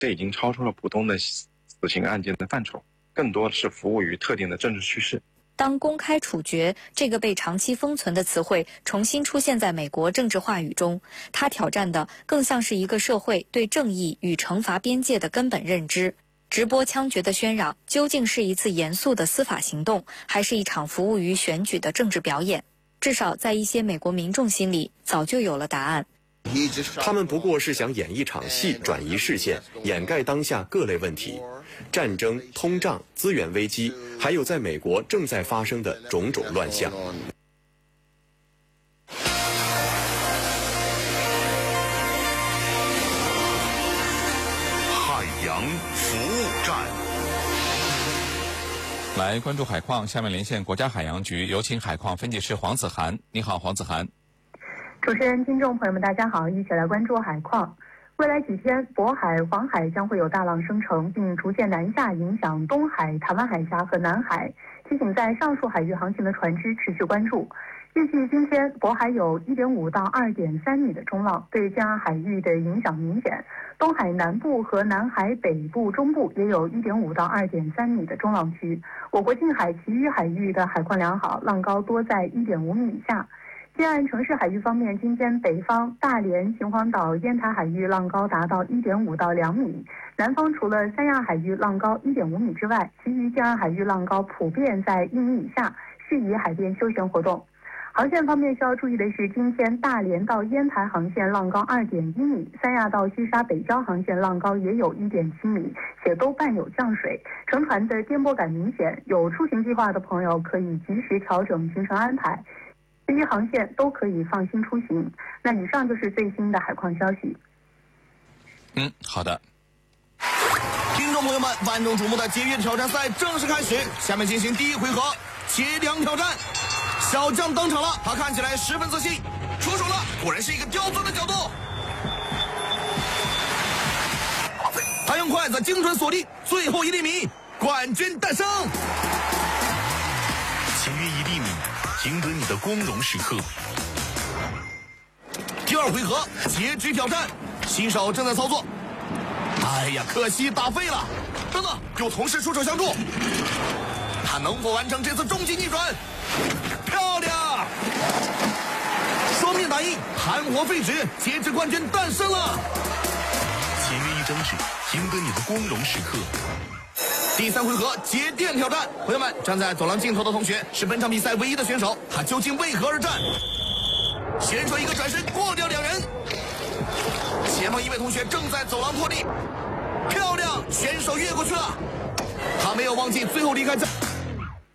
这已经超出了普通的死刑案件的范畴，更多是服务于特定的政治趋势。 当公开处决这个被长期封存的词汇重新出现在美国政治话语中，它挑战的更像是一个社会对正义与惩罚边界的根本认知。直播枪决的喧嚷究竟是一次严肃的司法行动，还是一场服务于选举的政治表演？至少在一些美国民众心里早就有了答案。 他们不过是想演一场戏，转移视线，掩盖当下各类问题，战争、通胀、资源危机，还有在美国正在发生的种种乱象。 海洋服务站， 来关注海况。下面连线国家海洋局，有请海况分析师黄子涵。你好，黄子涵。 主持人、听众朋友们，大家好，一起来关注海况。未来几天，渤海、黄海将会有大浪生成，并逐渐南下，影响东海、台湾海峡和南海。提醒在上述海域航行的船只持续关注。预计今天渤海有1.5到2.3米的冲浪，对江海域的影响明显。东海南部和南海北部、中部也有1.5到2.3米的中浪区。我国近海其余海域的海况良好，浪高多在1.5米以下。近岸城市海域方面，今天北方大连、秦皇岛、烟台海域浪高达到1.5到2米，南方除了三亚海域浪高1.5米之外，其余近岸海域浪高普遍在1米以下，适宜海边休闲活动。航线方面需要注意的是，今天大连到烟台航线浪高2.1米，三亚到西沙北礁航线浪高也有1.7米，且都伴有降水，乘船的颠簸感明显。有出行计划的朋友可以及时调整行程安排，这些航线都可以放心出行。那以上就是最新的海况消息。 好的。 听众朋友们，万众瞩目的节约挑战赛正式开始，下面进行第一回合截梁挑战。小将登场了，他看起来十分自信，出手了，果然是一个刁钻的角度。他用筷子精准锁定最后1厘米，冠军诞生。签约1厘米，赢得你的光荣时刻。第二回合截肢挑战，新手正在操作。哎呀，可惜打废了。等等，有同事出手相助，他能否完成这次终极逆转？漂亮！双面打印，含火废纸，截肢冠军诞生了。签约1张纸，赢得你的光荣时刻。第三回合截电挑战，朋友们，站在走廊尽头的同学是本场比赛唯一的选手，他究竟为何而战？选手一个转身过掉2人，前方一位同学正在走廊脱力，漂亮，选手越过去了，他没有忘记最后离开